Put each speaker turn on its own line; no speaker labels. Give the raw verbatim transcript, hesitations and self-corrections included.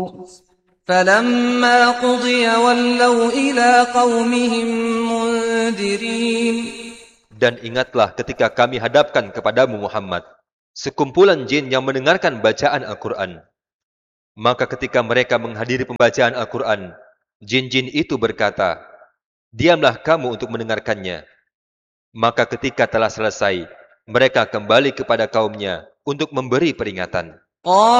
فَلَمَّا قُضِيَ وَلَّوْا إِلَى قَوْمِهِمْ مُنذِرِينَ.
Dan ingatlah ketika kami hadapkan kepadamu Muhammad sekumpulan jin yang mendengarkan bacaan Al-Quran. Maka ketika mereka menghadiri pembacaan Al-Quran, jin-jin itu berkata, "Diamlah kamu untuk mendengarkannya." Maka ketika telah selesai, mereka kembali kepada kaumnya untuk memberi peringatan.